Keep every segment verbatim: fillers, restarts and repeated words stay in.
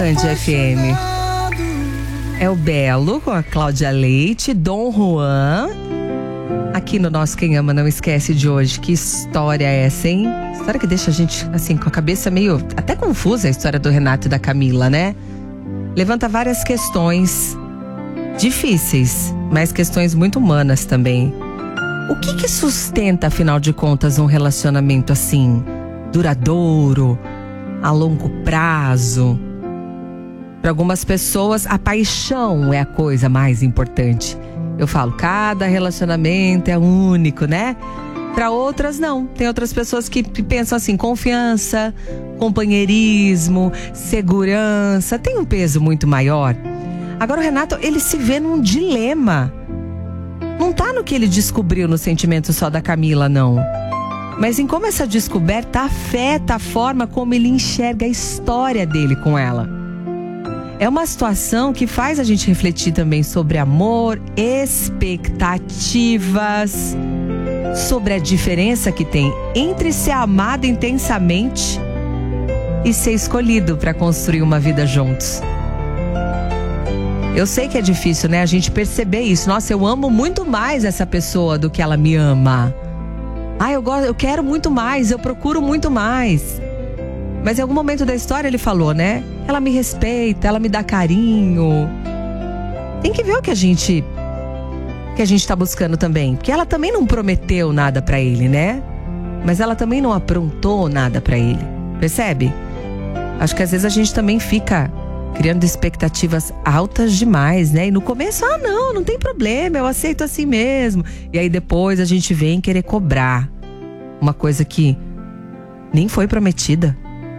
Band F M. É o Belo com a Cláudia Leite, Dom Juan. Aqui no nosso Quem Ama Não Esquece de hoje. Que história é essa, hein? História que deixa a gente, assim, com a cabeça meio até confusa, a história do Renato e da Camila, né? Levanta várias questões difíceis, mas questões muito humanas também. O que que sustenta, afinal de contas, um relacionamento assim, duradouro, a longo prazo? Para algumas pessoas, a paixão é a coisa mais importante. Eu falo, cada relacionamento é único, né? Para outras, não. Tem outras pessoas que pensam assim, confiança, companheirismo, segurança, tem um peso muito maior. Agora o Renato, ele se vê num dilema. Não tá no que ele descobriu no sentimento só da Camila, não. Mas em como essa descoberta afeta a forma como ele enxerga a história dele com ela. É uma situação que faz a gente refletir também sobre amor, expectativas, sobre a diferença que tem entre ser amado intensamente e ser escolhido para construir uma vida juntos. Eu sei que é difícil, né, a gente perceber isso. Nossa, eu amo muito mais essa pessoa do que ela me ama. Ah, eu gosto, eu quero muito mais, eu procuro muito mais. Mas em algum momento da história ele falou, né? Ela me respeita, ela me dá carinho. Tem que ver o que a gente que a gente tá buscando também, porque ela também não prometeu nada pra ele, né? Mas ela também não aprontou nada pra ele. Percebe? Acho que às vezes a gente também fica criando expectativas altas demais, né? E no começo, ah, não, não tem problema, eu aceito assim mesmo. E aí depois a gente vem querer cobrar uma coisa que nem foi prometida.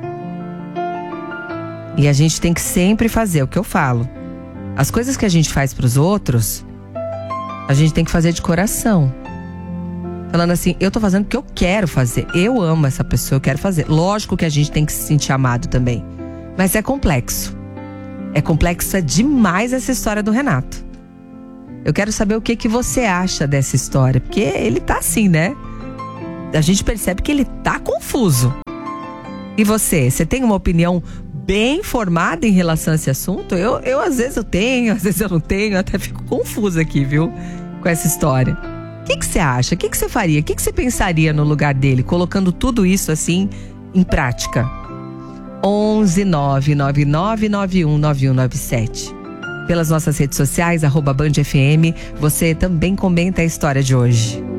E a gente tem que sempre fazer o que eu falo. As coisas que a gente faz pros outros, a gente tem que fazer de coração. Falando assim, eu tô fazendo o que eu quero fazer. Eu amo essa pessoa, eu quero fazer. Lógico que a gente tem que se sentir amado também. Mas é complexo. É complexa demais essa história do Renato. Eu quero saber o que, que você acha dessa história. Porque ele tá assim, né? A gente percebe que ele tá confuso. E você? Você tem uma opinião bem formada em relação a esse assunto? Eu, eu às vezes eu tenho, às vezes eu não tenho. Eu até fico confusa aqui, viu? Com essa história. O que, que você acha? O que, que você faria? O que, que você pensaria no lugar dele? Colocando tudo isso assim em prática. onze nove nove nove nove um nove um nove sete. Pelas nossas redes sociais, arroba Band F M, você também comenta a história de hoje.